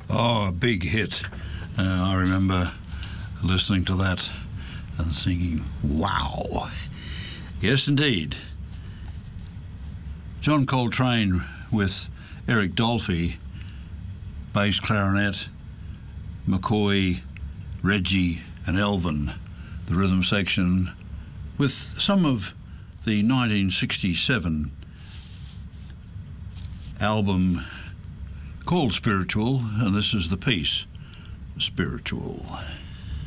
Oh, a big hit. I remember listening to that and thinking, wow. Yes, indeed. John Coltrane with Eric Dolphy, bass clarinet, McCoy, Reggie and Elvin, the rhythm section, with some of the 1967 album called Spiritual, and this is the piece, Spiritual.